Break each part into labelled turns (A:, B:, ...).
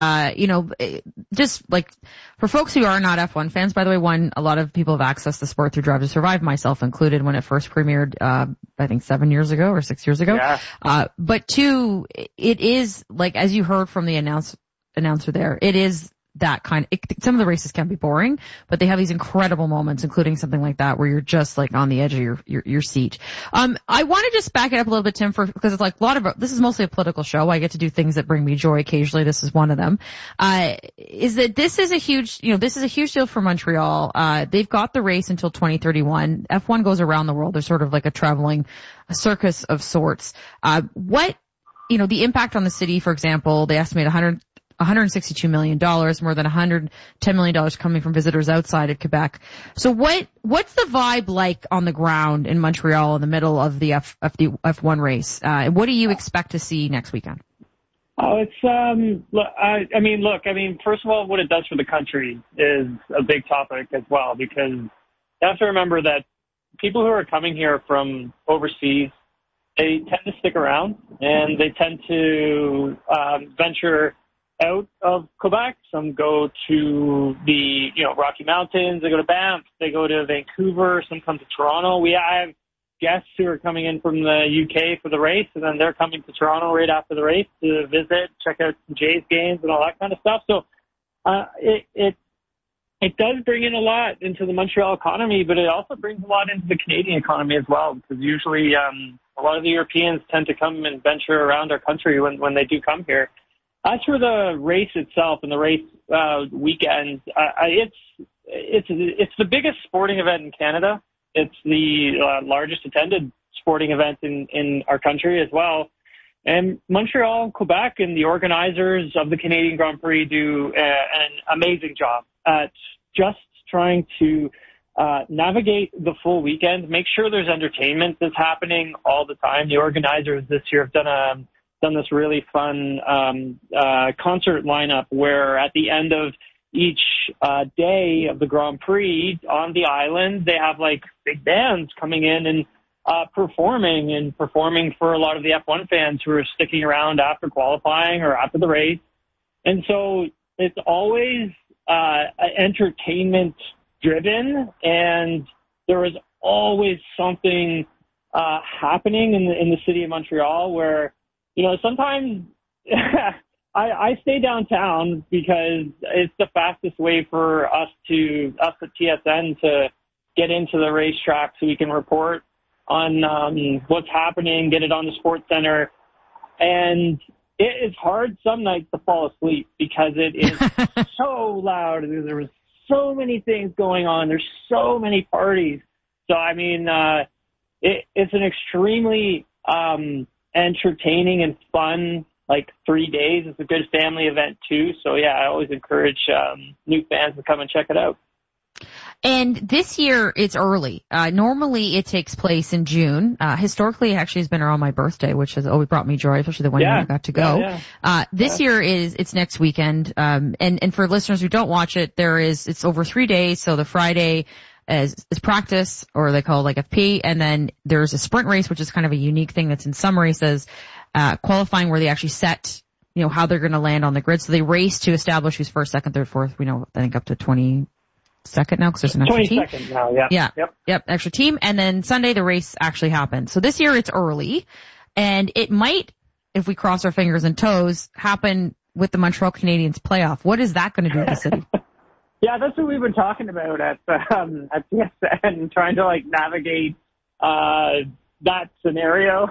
A: Just like for folks who are not F1 fans, by the way, a lot of people have accessed the sport through Drive to Survive, myself included, when it first premiered, I think 7 years ago or 6 years ago.
B: Yeah.
A: But two, it is like, as you heard from the announcer there, it is that some of the races can be boring, but they have these incredible moments, including something like that where you're just like on the edge of your seat. I want to just back it up a little bit, Tim, because it's like this is mostly a political show. I get to do things that bring me joy occasionally. This is one of them. Is that this is a huge deal for Montreal. They've got the race until 2031. F1 goes around the world. They're sort of like a traveling circus of sorts. The impact on the city, for example, they estimate $162 million, more than $110 million coming from visitors outside of Quebec. So what's the vibe like on the ground in Montreal in the middle of the F1 race? What do you expect to see next weekend?
B: Oh, it's, first of all, what it does for the country is a big topic as well, because you have to remember that people who are coming here from overseas, they tend to stick around and they tend to venture out of Quebec. Some go to the Rocky Mountains, they go to Banff, they go to Vancouver, some come to Toronto. I have guests who are coming in from the UK for the race, and then they're coming to Toronto right after the race to visit, check out some Jays games and all that kind of stuff. So it does bring in a lot into the Montreal economy, but it also brings a lot into the Canadian economy as well, because usually a lot of the Europeans tend to come and venture around our country when they do come here. As for the race itself and the race weekend, it's the biggest sporting event in Canada. It's the largest attended sporting event in our country as well. And Montreal and Quebec and the organizers of the Canadian Grand Prix do an amazing job at just trying to navigate the full weekend, make sure there's entertainment that's happening all the time. The organizers this year have done this really fun concert lineup where at the end of each day of the Grand Prix on the island, they have like big bands coming in and performing for a lot of the F1 fans who are sticking around after qualifying or after the race. And so it's always entertainment driven, and there is always something happening in the city of Montreal where, sometimes I stay downtown because it's the fastest way for us at TSN to get into the racetrack so we can report on what's happening, get it on the Sports Center. And it is hard some nights to fall asleep because it is so loud. There was so many things going on. There's so many parties. So, it's an extremely entertaining and fun 3 days. It's a good family event too. So yeah, I always encourage new fans to come and check it out.
A: And this year it's early. Normally it takes place in June. Historically, it actually has been around my birthday, which has always brought me joy, especially the one year I got to go. This year it's next weekend. And for listeners who don't watch it, it's over 3 days. So the Friday is practice, or they call it FP. And then there's a sprint race, which is kind of a unique thing that's in some races, qualifying where they actually set, how they're going to land on the grid. So they race to establish who's first, second, third, fourth. We know, I think up to 22nd now because there's an extra team.
B: 22nd now, yeah.
A: Yep, extra team. And then Sunday the race actually happens. So this year it's early, and it might, if we cross our fingers and toes, happen with the Montreal Canadiens playoff. What is that going to do to the city?
B: Yeah, that's what we've been talking about at TSN, trying to navigate that scenario.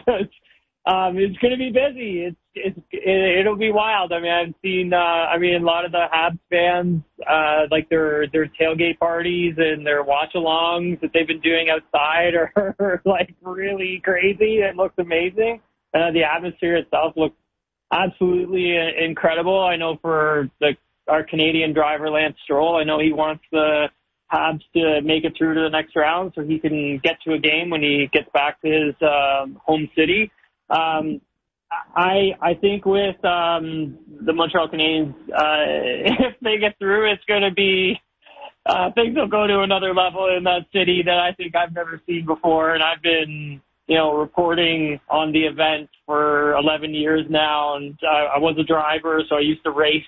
B: It's going to be busy. It'll be wild. I've seen a lot of the Habs fans their tailgate parties and their watch-alongs that they've been doing outside are really crazy. It looks amazing. The atmosphere itself looks absolutely incredible. I know for our Canadian driver, Lance Stroll, I know he wants the Habs to make it through to the next round so he can get to a game when he gets back to his home city. I think with the Montreal Canadiens, if they get through, it's going to be things will go to another level in that city that I think I've never seen before. And I've been reporting on the event for 11 years now, and I was a driver, so I used to race